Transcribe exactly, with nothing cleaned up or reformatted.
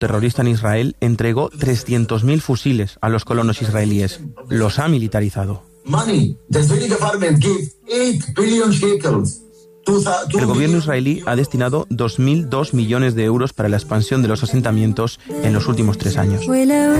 terrorista en Israel, entregó trescientos mil fusiles a los colonos israelíes. Los ha militarizado. El gobierno israelí ha destinado dos mil dos millones de euros para la expansión de los asentamientos en los últimos tres años.